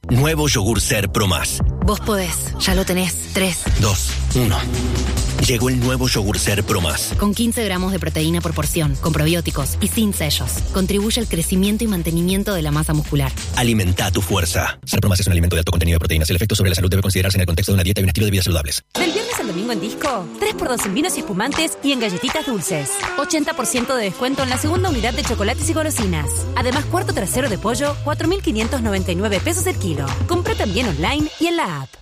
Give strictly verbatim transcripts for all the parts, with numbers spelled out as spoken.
Nuevo yogur Ser Pro Más. Vos podés, ya lo tenés. tres, dos, uno. Llegó el nuevo yogur Ser Pro Más. Con quince gramos de proteína por porción, con probióticos y sin sellos. Contribuye al crecimiento y mantenimiento de la masa muscular. Alimenta tu fuerza. Ser Pro Más es un alimento de alto contenido de proteínas. El efecto sobre la salud debe considerarse en el contexto de una dieta y un estilo de vida saludables. Del viernes al domingo en Disco, tres por dos en vinos y espumantes y en galletitas dulces. ochenta por ciento de descuento en la segunda unidad de chocolates y golosinas. Además, cuarto trasero de pollo, cuatro mil quinientos noventa y nueve pesos el kilo. Compra también online y en la app.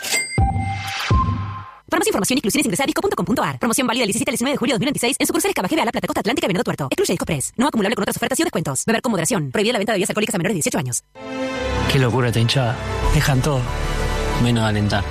Para más información, inclusiones, ingresa a disco punto com punto a r. Promoción válida el diecisiete al diecinueve de julio de dos mil veintiséis en sucursales Cabajeda, La Plata, Costa Atlántica y Venado Tuerto. Excluye Disco Press. No acumulable con otras ofertas y o descuentos. Beber con moderación. Prohibida la venta de bebidas alcohólicas a menores de dieciocho años. Qué locura esta hinchada. Dejan todo, menos alentar.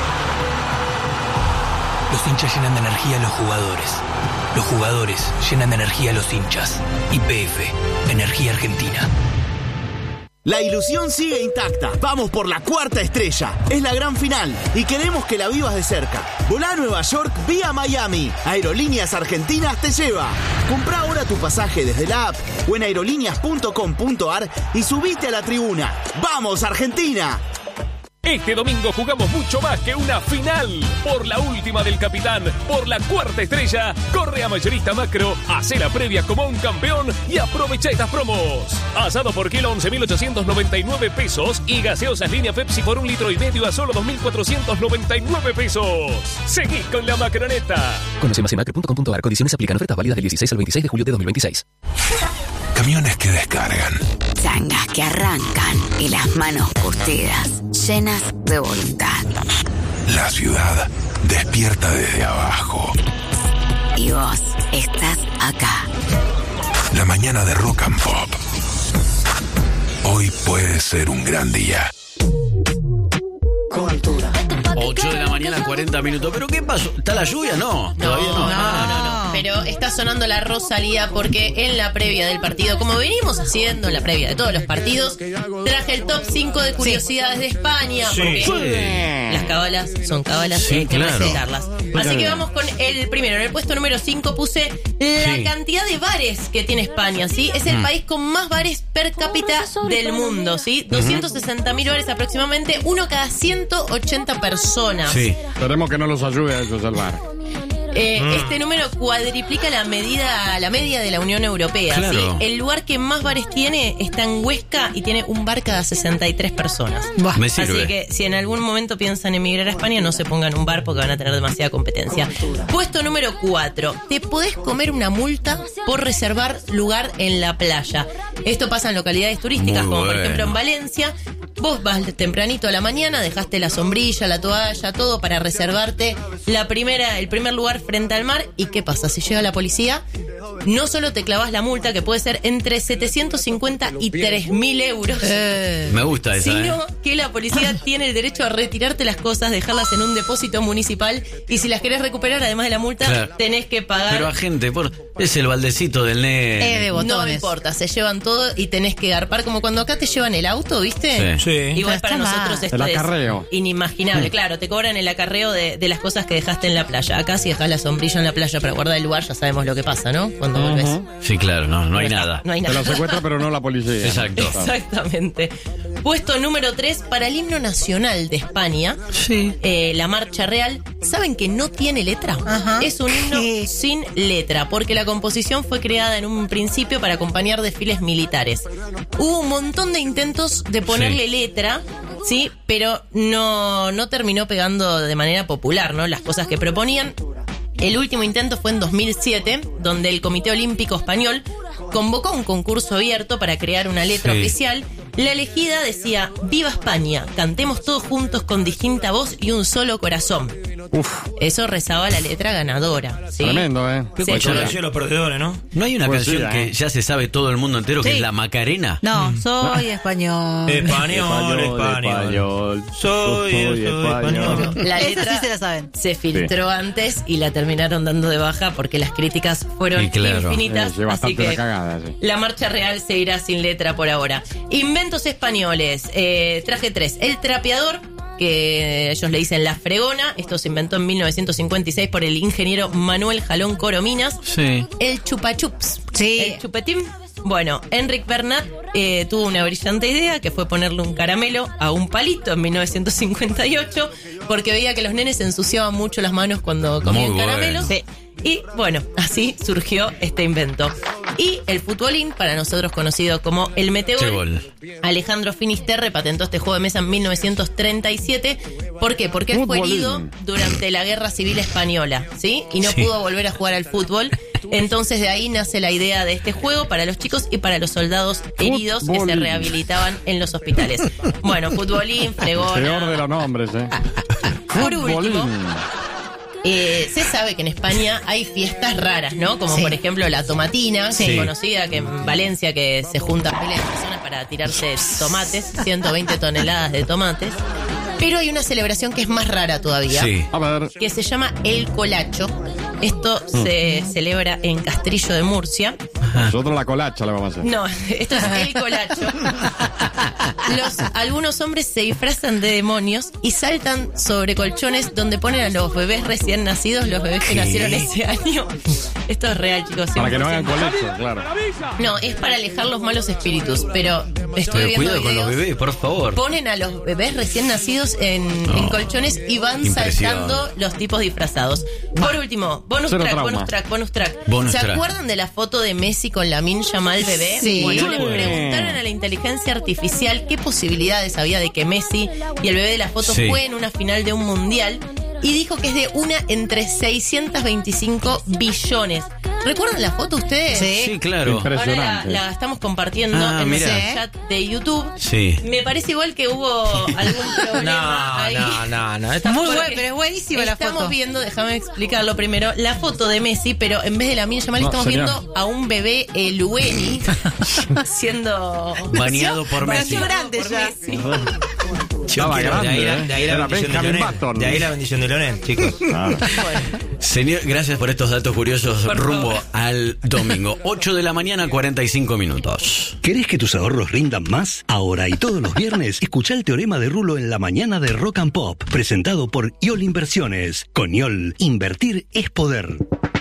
Los hinchas llenan de energía a los jugadores. Los jugadores llenan de energía a los hinchas. Y P F, Energía Argentina. La ilusión sigue intacta. Vamos por la cuarta estrella. Es la gran final y queremos que la vivas de cerca. Volá a Nueva York vía Miami. Aerolíneas Argentinas te lleva. Comprá ahora tu pasaje desde la app o en aerolíneas punto com punto a r y subite a la tribuna. ¡Vamos, Argentina! Este domingo jugamos mucho más que una final. Por la última del capitán, por la cuarta estrella, corre a Mayorista Macro, hace la previa como un campeón y aprovecha estas promos. Asado por kilo once mil ochocientos noventa y nueve pesos y gaseosas línea Pepsi por un litro y medio a solo dos mil cuatrocientos noventa y nueve pesos. Seguí con la Macroneta. Conoce más en macro punto com punto a r. Condiciones aplican. Ofertas válidas del dieciséis al veintiséis de julio de dos mil veintiséis. Camiones que descargan. Changas que arrancan y las manos curtidas, llenas de voluntad. La ciudad despierta desde abajo. Y vos estás acá. La mañana de Rock and Pop. Hoy puede ser un gran día. Con altura. ocho de la mañana, cuarenta minutos. ¿Pero qué pasó? ¿Está la lluvia? No, todavía no. No, no, no, no. Pero está sonando la Rosalía porque en la previa del partido, como venimos haciendo en la previa de todos los partidos, traje el top cinco de curiosidades sí. de España. Sí. Porque Sí. las cábalas son cábalas Sí, y hay que claro. respetarlas. Así que vamos con el primero. En el puesto número cinco puse la Sí. cantidad de bares que tiene España, ¿sí? Es el Mm. país con más bares per cápita del mundo, ¿sí? doscientos sesenta mil bares aproximadamente, uno cada ciento ochenta personas. Sí. Esperemos que no los ayude a ellos al bar. Eh, Mm. Este número cuadriplica la medida, la media de la Unión Europea. Claro. ¿sí? El lugar que más bares tiene está en Huesca y tiene un bar cada sesenta y tres personas. Me sirve. Así que si en algún momento piensan emigrar a España, no se pongan un bar porque van a tener demasiada competencia. Puesto número cuatro. Te podés comer una multa por reservar lugar en la playa. Esto pasa en localidades turísticas, Muy como bueno. por ejemplo en Valencia. Vos vas tempranito a la mañana, dejaste la sombrilla, la toalla, todo para reservarte la primera, el primer lugar frente al mar. ¿Y qué pasa? Si llega la policía, no solo te clavas la multa, que puede ser entre setecientos cincuenta y tres mil euros, Me gusta esa, sino ¿eh? que la policía tiene el derecho a retirarte las cosas, dejarlas en un depósito municipal y si las querés recuperar, además de la multa, Claro. tenés que pagar. Pero agente, por... es el baldecito del nene. No me importa, se llevan todo y tenés que garpar, como cuando acá te llevan el auto, ¿viste? Sí. Sí. Igual Está para mal. nosotros esto El es acarreo. inimaginable. Claro, te cobran el acarreo de, de las cosas que dejaste en la playa. Acá si dejas la sombrilla en la playa para guardar el lugar, ya sabemos lo que pasa, ¿no? Cuando volvés. Sí, claro, no, no hay Pero nada. no hay Te nada. la secuestra, pero no la policía. Exacto. Exactamente. Puesto número tres para el himno nacional de España. Sí. Eh, la Marcha Real. ¿Saben que no tiene letra? Es un himno sin letra, porque la composición fue creada en un principio para acompañar desfiles militares. Hubo un montón de intentos de ponerle Sí. letra, sí, pero no, no terminó pegando de manera popular, ¿no? Las cosas que proponían. El último intento fue en dos mil siete, donde el Comité Olímpico Español convocó un concurso abierto para crear una letra Sí. oficial. La elegida decía: ¡Viva España! Cantemos todos juntos con distinta voz y un solo corazón. Uf. Eso rezaba la letra ganadora, ¿sí? Tremendo, ¿eh? Sí. Escucha, los perdedores, ¿no? ¿No hay una Poesía, canción ¿eh? que ya se sabe todo el mundo entero, que Sí. es la Macarena? No, soy español. Español, español. Soy, soy español. La Esa letra sí se la saben. se filtró antes y la terminaron dando de baja porque las críticas fueron Sí, claro. infinitas. Eh, sí, así bastante que la cagada, sí. la marcha real se irá sin letra por ahora. Inventos españoles. Eh, traje tres. El trapeador, que ellos le dicen la fregona. Esto se inventó en mil novecientos cincuenta y seis por el ingeniero Manuel Jalón Corominas. Sí. El chupachups. Sí. El chupetín. Bueno, Enric Bernat eh, tuvo una brillante idea que fue ponerle un caramelo a un palito en mil novecientos cincuenta y ocho porque veía que los nenes se ensuciaban mucho las manos cuando comían Muy caramelos. bueno. Y bueno, así surgió este invento. Y el futbolín, para nosotros conocido como el metegol, Alejandro Finisterre patentó este juego de mesa en mil novecientos treinta y siete. ¿Por qué? Porque él fue herido durante la Guerra Civil Española, ¿sí? Y no Sí. pudo volver a jugar al fútbol. Entonces de ahí nace la idea de este juego para los chicos y para los soldados heridos que se rehabilitaban en los hospitales. Bueno, futbolín, fregona. Peor de los nombres, ¿eh? Por último, Futbolín. Eh, se sabe que en España hay fiestas raras, ¿no? Como Sí. por ejemplo la tomatina, Sí. que es conocida que en Valencia que se juntan miles de personas para tirarse tomates, ciento veinte toneladas de tomates. Pero hay una celebración que es más rara todavía, Sí. A ver. que se llama el colacho. Esto se celebra en Castrillo de Murcia. Nosotros la colacha le vamos a hacer. No, esto es el colacho. Los, algunos hombres se disfrazan de demonios y saltan sobre colchones donde ponen a los bebés recién nacidos, los bebés que ¿Qué? nacieron ese año. Esto es real, chicos. Para que no hagan cien por ciento. colecho, claro. No, es para alejar los malos espíritus, pero estoy Pero viendo cuidado con los videos. bebés, por favor. Ponen a los bebés recién nacidos en, en colchones y van Impresión. saltando los tipos disfrazados. Por último, bonus Cero track, trauma. bonus track, bonus track. Bonus ¿Se track. acuerdan de la foto de Messi con Lamine Yamal bebé? Sí. Bueno, le Sí. preguntaron a la inteligencia artificial qué posibilidades había de que Messi y el bebé de la foto Sí. jueguen una final de un mundial y dijo que es de una entre seiscientos veinticinco billones. ¿Recuerdan la foto ustedes? Sí. Sí, claro. Ahora la, Impresionante. la estamos compartiendo Ah, en mira. el chat de YouTube. Sí. Me parece igual que hubo algún problema ahí. no, no. Muy Porque bueno, pero es buenísima la Estamos foto. viendo, déjame explicarlo primero, la foto de Messi, pero en vez de la Lamine Yamal No, estamos señor. viendo a un bebé eh, Lueni siendo Bañado por Messi. Bañado grande por ya. Messi. Yo Estaba quiero, de ahí, la, grande, de ahí la ¿eh? Era bendición de Benjamin Leonel. Button. De ahí la bendición de Leonel, chicos. Señor, gracias por estos datos curiosos. Por rumbo favor. al domingo. ocho de la mañana, cuarenta y cinco minutos. ¿Querés que tus ahorros rindan más? Ahora y todos los viernes, escucha el Teorema de Rulo en la mañana de Rock and Pop, presentado por IOL Inversiones. Con IOL, invertir es poder.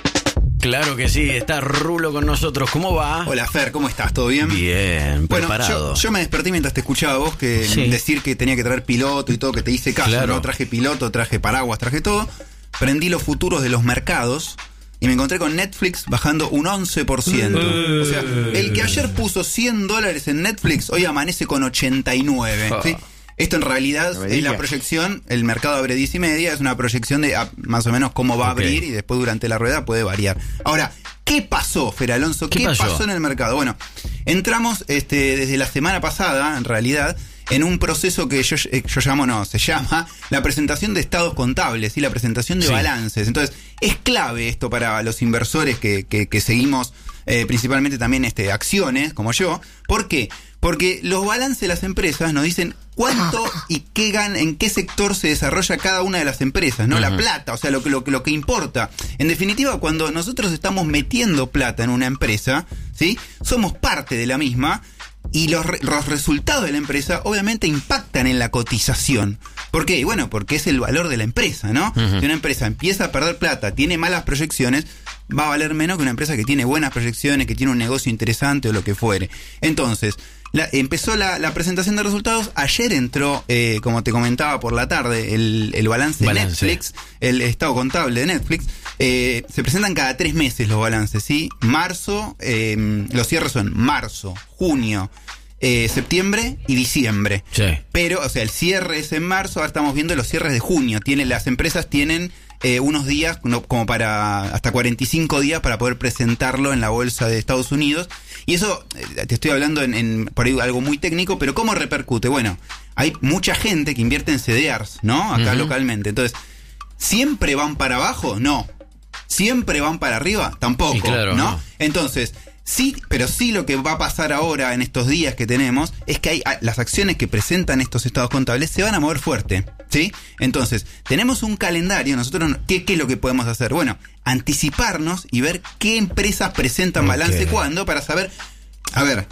Claro que sí, está Rulo con nosotros. ¿Cómo va? Hola Fer, ¿cómo estás? ¿Todo bien? Bien, Bueno, preparado. yo, yo me desperté mientras te escuchaba a vos que Sí. decir que tenía que traer piloto y todo, que te hice caso, Claro. ¿no? Traje piloto, traje paraguas, traje todo. Prendí los futuros de los mercados y me encontré con Netflix bajando un once por ciento. Uh. O sea, el que ayer puso cien dólares en Netflix, hoy amanece con ochenta y nueve. Ah. ¿sí? Esto en realidad No me es la digas. proyección, el mercado abre diez y media, es una proyección de ah, más o menos cómo va a Ok. abrir y después durante la rueda puede variar. Ahora, ¿qué pasó, Fer Alonso? ¿Qué ¿Qué, pasó? pasó en el mercado? Bueno, entramos este, desde la semana pasada, en realidad, en un proceso que yo, eh, yo llamo, no, se llama la presentación de estados contables y la presentación de Sí. balances. Entonces, es clave esto para los inversores que, que, que seguimos eh, principalmente también este, acciones, como yo. ¿Por qué? Porque los balances de las empresas nos dicen cuánto y qué gan, en qué sector se desarrolla cada una de las empresas, ¿no? La Ujú. plata, o sea, lo que, lo, que- lo que importa. En definitiva, cuando nosotros estamos metiendo plata en una empresa, ¿sí? Somos parte de la misma y los, re- los resultados de la empresa obviamente impactan en la cotización. ¿Por qué? Bueno, porque es el valor de la empresa, ¿no? Ujú. Si una empresa empieza a perder plata, tiene malas proyecciones, va a valer menos que una empresa que tiene buenas proyecciones, que tiene un negocio interesante o lo que fuere. Entonces, la- empezó la, la presentación de resultados. Ayer entró, eh, como te comentaba por la tarde, el, el balance, Balance. de Netflix, el estado contable de Netflix. Eh, se presentan cada tres meses los balances, ¿sí? Marzo, eh, los cierres son marzo, junio, eh, septiembre y diciembre. Sí. Pero, o sea, el cierre es en marzo, ahora estamos viendo los cierres de junio. Tiene, las empresas tienen eh, unos días, no, como para hasta cuarenta y cinco días para poder presentarlo en la bolsa de Estados Unidos. Y eso, eh, te estoy hablando en, en por ahí algo muy técnico, pero ¿cómo repercute? Bueno, hay mucha gente que invierte en C D Rs, ¿no? Acá Ujú. localmente. Entonces, ¿siempre van para abajo? No. ¿Siempre van para arriba? Tampoco, Y claro, ¿no? no. Entonces, sí, pero sí lo que va a pasar ahora en estos días que tenemos es que hay, las acciones que presentan estos estados contables se van a mover fuerte, ¿sí? Entonces, tenemos un calendario, nosotros, ¿qué, qué es lo que podemos hacer? Bueno, anticiparnos y ver qué empresas presentan Ok. balance cuándo para saber, a ver,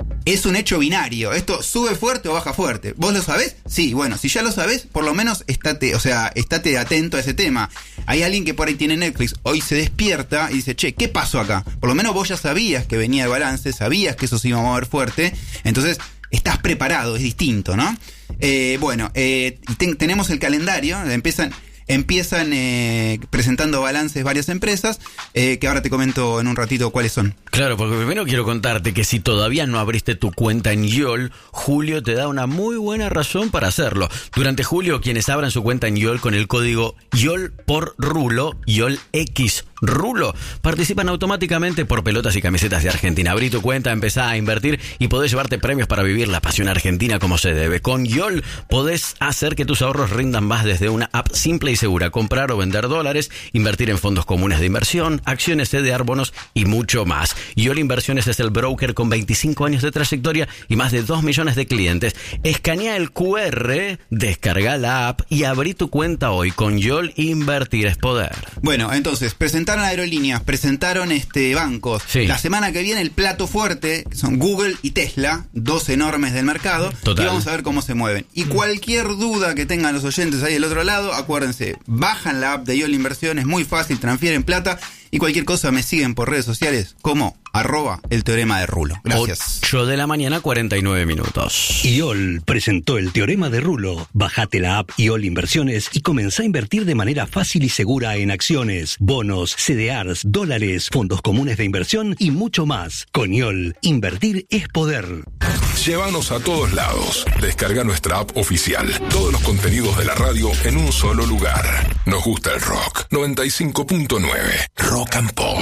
es un hecho binario. Esto sube fuerte o baja fuerte. ¿Vos lo sabés? Sí, bueno, si ya lo sabés, por lo menos estate, o sea, estate atento a ese tema. Hay alguien que por ahí tiene Netflix, hoy se despierta y dice, che, ¿qué pasó acá? Por lo menos vos ya sabías que venía el balance, sabías que eso se iba a mover fuerte, entonces estás preparado, es distinto, ¿no? Eh, bueno, eh, ten, tenemos el calendario, empiezan... Empiezan eh, presentando balances varias empresas, eh, que ahora te comento en un ratito cuáles son. Claro, porque primero quiero contarte que si todavía no abriste tu cuenta en YOL, Julio te da una muy buena razón para hacerlo. Durante julio, quienes abran su cuenta en YOL con el código YOL por Rulo, YOLX Rulo, participan automáticamente por pelotas y camisetas de Argentina. Abrí tu cuenta, empezá a invertir y podés llevarte premios para vivir la pasión argentina como se debe. Con YOL podés hacer que tus ahorros rindan más desde una app simple y segura. Comprar o vender dólares, invertir en fondos comunes de inversión, acciones, C D R, bonos y mucho más. YOL Inversiones es el broker con veinticinco años de trayectoria y más de dos millones de clientes. Escanea el cu erre, descarga la app y abrí tu cuenta hoy. Con YOL, invertir es poder. Bueno, entonces, presentaron aerolíneas, presentaron este bancos. Sí. La semana que viene el plato fuerte son Google y Tesla, dos enormes del mercado. Total. Y vamos a ver cómo se mueven. Y cualquier duda que tengan los oyentes ahí del otro lado, acuérdense, bajan la app de YOL Inversiones, muy fácil, transfieren plata. Y cualquier cosa me siguen por redes sociales como arroba el teorema de Rulo. Gracias. ocho de la mañana, cuarenta y nueve minutos. YOL presentó el teorema de Rulo. Bajate la app YOL Inversiones y comenzá a invertir de manera fácil y segura en acciones, bonos, C D Rs, dólares, fondos comunes de inversión y mucho más. Con YOL, invertir es poder. Llévanos a todos lados. Descarga nuestra app oficial. Todos los contenidos de la radio en un solo lugar. Nos gusta el rock. noventa y cinco punto nueve. Rock and Pop.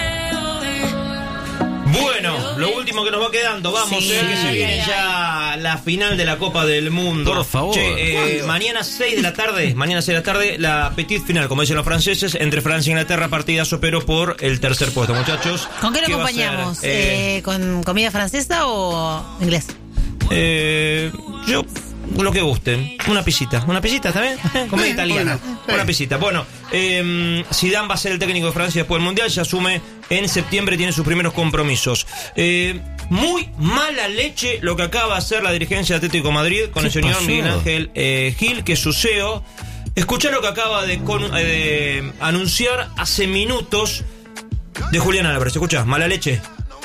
Bueno, lo último que nos va quedando, vamos, Sí. eh, que se viene ya la final de la Copa del Mundo. Por favor. Che, eh, mañana seis de la tarde, mañana seis de la tarde, la petit final, como dicen los franceses, entre Francia e Inglaterra, partidazo, pero por el tercer puesto, muchachos. ¿Con qué lo ¿Qué va a ser? acompañamos? Eh, Eh, ¿Con comida francesa o inglés? eh, yo, lo que gusten. Una pisita, una pisita, ¿está bien? Comida italiana. Una pisita. Bueno, eh, Zidane va a ser el técnico de Francia después del Mundial, se asume en septiembre, tiene sus primeros compromisos. Eh, muy mala leche lo que acaba de hacer la dirigencia de Atlético de Madrid con el señor pasó? Miguel Ángel eh, Gil, que es su C E O. Escuchá lo que acaba de, con, eh, de anunciar hace minutos de Julián Álvarez. Escuchá, mala leche.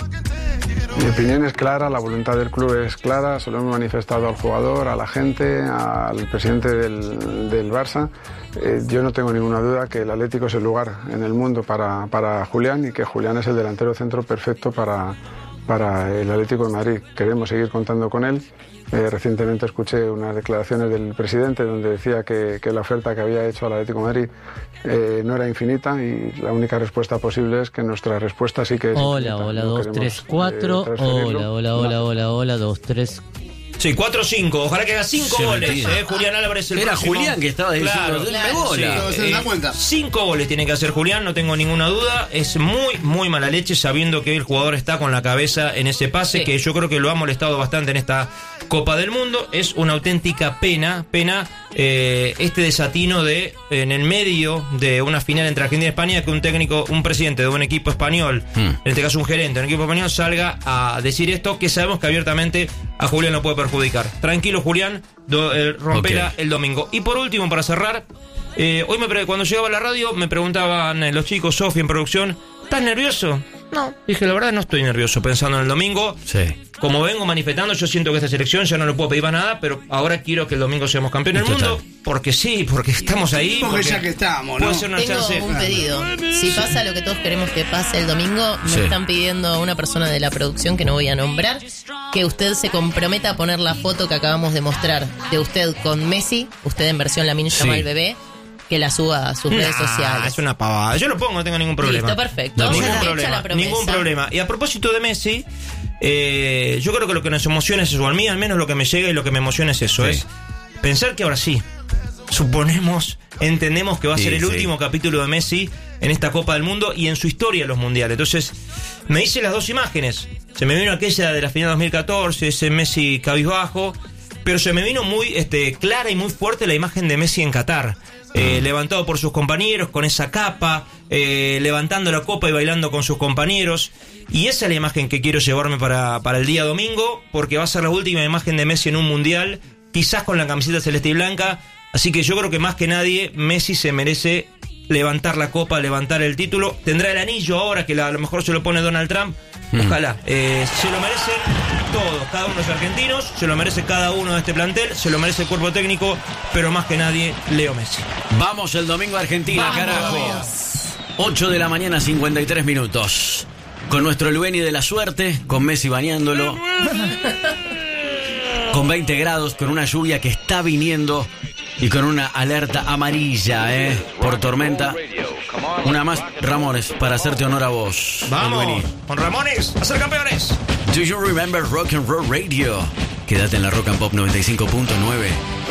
Mi opinión es clara, la voluntad del club es clara, se lo hemos manifestado al jugador, a la gente, al presidente del, del Barça. Eh, yo no tengo ninguna duda que el Atlético es el lugar en el mundo para, para Julián y que Julián es el delantero centro perfecto para, para el Atlético de Madrid. Queremos seguir contando con él. Eh, recientemente escuché unas declaraciones del presidente donde decía que, que la oferta que había hecho al Atlético de Madrid eh, no era infinita y la única respuesta posible es que nuestra respuesta sí que es Hola, infinita. hola, No dos, queremos, tres, cuatro. eh, transferirlo. Hola, hola, hola, hola, hola, dos, tres. Sí, cuatro cinco. Ojalá que haga cinco Se goles. retira. Eh, Julián Álvarez el Era próximo. Julián que estaba diciendo, Claro, "Denme claro, bola". sí. Se Eh, da cuenta. Cinco goles tiene que hacer Julián, no tengo ninguna duda. Es muy, muy mala leche sabiendo que el jugador está con la cabeza en ese pase, Sí. que yo creo que lo ha molestado bastante en esta Copa del Mundo. Es una auténtica pena, pena eh, este desatino de, en el medio de una final entre Argentina y España, que un técnico, un presidente de un equipo español, Hmm. en este caso un gerente de un equipo español, salga a decir esto, que sabemos que abiertamente a Julián lo puede perjudicar. Tranquilo, Julián, do, eh, rompela Ok. el domingo. Y por último, para cerrar, eh, hoy me pre- cuando llegaba a la radio me preguntaban eh, los chicos, Sofi en producción, ¿estás nervioso? No, dije, la verdad no estoy nervioso pensando en el domingo. Sí. Como vengo manifestando, yo siento que esta selección ya no le puedo pedir más nada, pero ahora quiero que el domingo seamos campeones del Total. mundo, porque sí, porque estamos ahí. Porque ya que estamos, ¿no? Puede ser una Tengo chance. un pedido. Si pasa lo que todos queremos que pase el domingo, me Sí. están pidiendo una persona de la producción que no voy a nombrar, que usted se comprometa a poner la foto que acabamos de mostrar de usted con Messi, usted en versión Lamine Yamal Sí. bebé, que la suba a sus redes Nah, sociales. Es una pavada. Yo lo pongo, no tengo ningún problema. Listo, perfecto. Ningún Hecha problema. la promesa. Ningún problema. Y a propósito de Messi, eh, yo creo que lo que nos emociona es eso, o al mí al menos lo que me llega y lo que me emociona es eso, Sí. es pensar que ahora sí, suponemos, entendemos que va a Sí, ser el sí. último capítulo de Messi en esta Copa del Mundo y en su historia de los mundiales. Entonces, me hice las dos imágenes. Se me vino aquella de la final dos mil catorce, ese Messi cabizbajo, pero se me vino muy este, clara y muy fuerte la imagen de Messi en Qatar. Eh, levantado por sus compañeros con esa capa, eh, levantando la copa y bailando con sus compañeros. Y esa es la imagen que quiero llevarme para, para el día domingo, porque va a ser la última imagen de Messi en un mundial, quizás con la camiseta celeste y blanca. Así que yo creo que más que nadie Messi se merece levantar la copa, levantar el título. Tendrá el anillo ahora, que a lo mejor se lo pone Donald Trump. Ojalá. Eh, se lo merecen todos, cada uno de los argentinos, se lo merece cada uno de este plantel, se lo merece el cuerpo técnico, pero más que nadie, Leo Messi. Vamos el domingo a Argentina, Vamos. carajo. ocho de la mañana, cincuenta y tres minutos. Con nuestro Lueni de la suerte, con Messi bañándolo. Con veinte grados, con una lluvia que está viniendo y con una alerta amarilla, ¿eh? Por tormenta. Una más, Ramones, para hacerte honor a vos. Vamos, con Ramones, a ser campeones. Do you remember Rock and Roll Radio? Quédate en la Rock and Pop noventa y cinco punto nueve.